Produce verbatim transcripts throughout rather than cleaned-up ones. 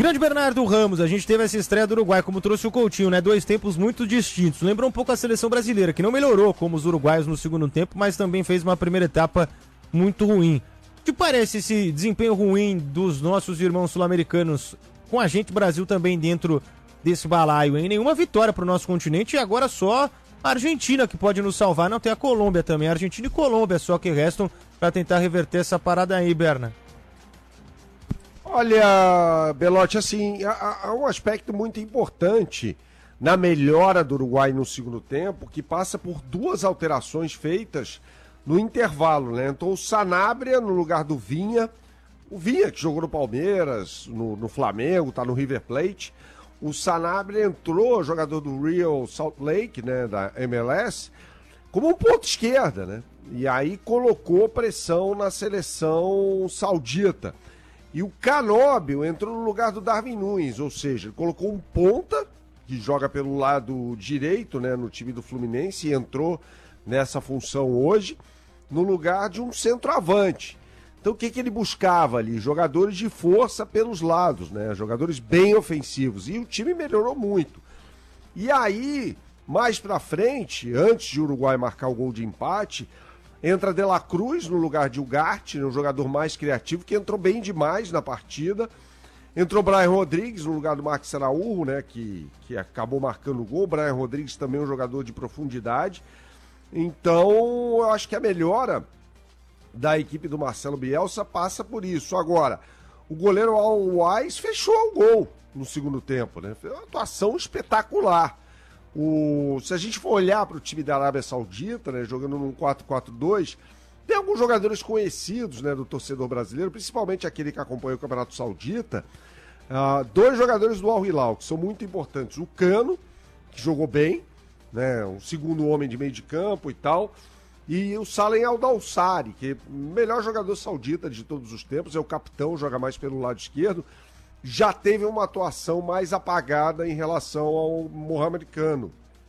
Grande Bernardo Ramos, a gente teve essa estreia do Uruguai, como trouxe o Coutinho, né? Dois tempos muito distintos. Lembrou um pouco a seleção brasileira, que não melhorou como os uruguaios no segundo tempo, mas também fez uma primeira etapa muito ruim. O que parece esse desempenho ruim dos nossos irmãos sul-americanos com a gente, Brasil, também dentro desse balaio, hein? Nenhuma vitória para o nosso continente e agora só a Argentina que pode nos salvar. Não, tem a Colômbia também. A Argentina e Colômbia só que restam para tentar reverter essa parada aí, Berna. Olha, Belotti, assim, há, há um aspecto muito importante na melhora do Uruguai no segundo tempo, que passa por duas alterações feitas no intervalo, né? Entrou o Sanabria no lugar do Vinha, o Vinha que jogou no Palmeiras, no, no Flamengo, tá no River Plate. O Sanabria entrou, jogador do Real Salt Lake, né, da M L S, como um ponto esquerda, né? E aí colocou pressão na seleção saudita. E o Canóbio entrou no lugar do Darwin Núñez, ou seja, ele colocou um ponta, que joga pelo lado direito, né, no time do Fluminense, e entrou nessa função hoje, no lugar de um centroavante. Então o que, que ele buscava ali? Jogadores de força pelos lados, né? Jogadores bem ofensivos. E o time melhorou muito. E aí, mais pra frente, antes de o Uruguai marcar o gol de empate, entra De La Cruz no lugar de Ugarte, um jogador mais criativo, que entrou bem demais na partida. Entrou Brian Rodrigues no lugar do Marcos Araújo, né, que, que acabou marcando o gol. Brian Rodrigues também é um jogador de profundidade. Então, eu acho que a melhora da equipe do Marcelo Bielsa passa por isso. Agora, o goleiro Al Wise fechou o gol no segundo tempo, né? Foi uma atuação espetacular. O, se a gente for olhar para o time da Arábia Saudita, né, jogando num quatro quatro dois, tem alguns jogadores conhecidos, né, do torcedor brasileiro, principalmente aquele que acompanha o Campeonato Saudita. Uh, dois jogadores do Al Hilal, que são muito importantes. O Cano, que jogou bem, né, um segundo homem de meio de campo e tal. E o Salem Al-Dawsari, que é o melhor jogador saudita de todos os tempos, é o capitão, joga mais pelo lado esquerdo. Já teve uma atuação mais apagada em relação ao Mohamed Cano.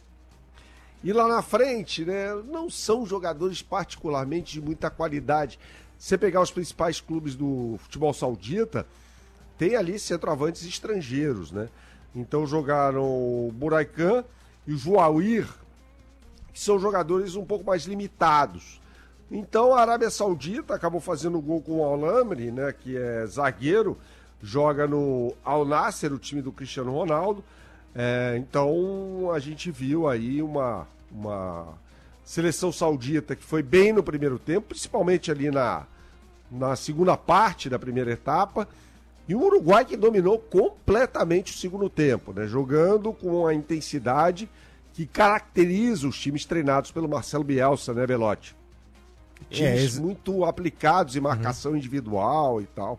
E lá na frente, né, não são jogadores particularmente de muita qualidade. Se você pegar os principais clubes do futebol saudita, tem ali centroavantes estrangeiros, né? Então jogaram o Buraican e o Juauir, que são jogadores um pouco mais limitados. Então a Arábia Saudita acabou fazendo gol com o Al-Amri, né, que é zagueiro, joga no Al Nassr, o time do Cristiano Ronaldo. É, então a gente viu aí uma, uma seleção saudita que foi bem no primeiro tempo, principalmente ali na, na segunda parte da primeira etapa, e um Uruguai que dominou completamente o segundo tempo, né, jogando com a intensidade que caracteriza os times treinados pelo Marcelo Bielsa, né, Belotti? Times é, ex... muito aplicados em marcação uhum. individual e tal.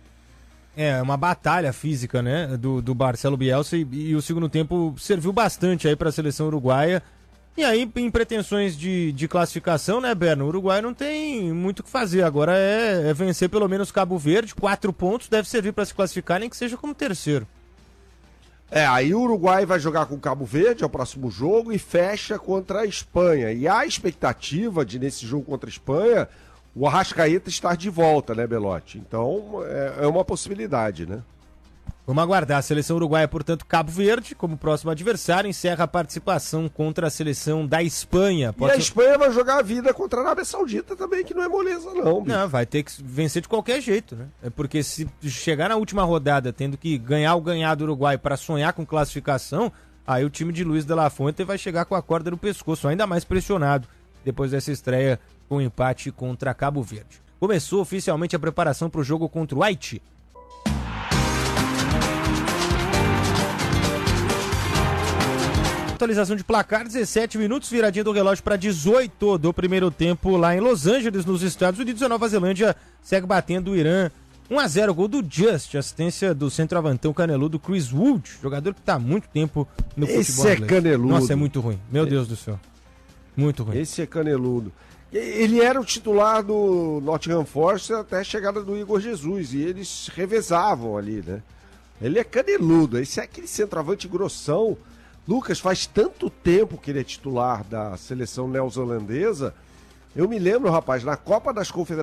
É, uma batalha física, né, do, do Marcelo Bielsa, e, e o segundo tempo serviu bastante aí para a seleção uruguaia. E aí, em pretensões de, de classificação, né, Berno, o Uruguai não tem muito o que fazer. Agora é, é vencer pelo menos Cabo Verde, quatro pontos, deve servir para se classificar, nem que seja como terceiro. É, aí o Uruguai vai jogar com o Cabo Verde, é o próximo jogo, e fecha contra a Espanha. E há a expectativa de, nesse jogo contra a Espanha, o Arrascaeta estar de volta, né, Belotti? Então, é, é uma possibilidade, né? Vamos aguardar. A seleção uruguaia, portanto, Cabo Verde, como próximo adversário, encerra a participação contra a seleção da Espanha. Pode... E a Espanha vai jogar a vida contra a Arábia Saudita também, que não é moleza, não. Bicho. Não, vai ter que vencer de qualquer jeito, né? É porque se chegar na última rodada tendo que ganhar o ganhar do Uruguai para sonhar com classificação, aí o time de Luiz de la Fuente vai chegar com a corda no pescoço, ainda mais pressionado depois dessa estreia com o empate contra Cabo Verde. Começou oficialmente a preparação para o jogo contra o Haiti. Atualização de placar, dezessete minutos, viradinha do relógio para dezoito do primeiro tempo lá em Los Angeles, nos Estados Unidos. A Nova Zelândia segue batendo o Irã. um a zero, gol do Just, assistência do centroavantão caneludo Chris Wood, jogador que está há muito tempo no futebol inglês. Esse é caneludo. Nossa, é muito ruim, meu Deus do céu. Muito ruim. Esse é caneludo. Ele era o titular do Nottingham Forest até a chegada do Igor Jesus, e eles revezavam ali, né? Ele é caneludo, esse é aquele centroavante grossão. Lucas, faz tanto tempo que ele é titular da seleção neozelandesa. Eu me lembro, rapaz, na Copa das Confederações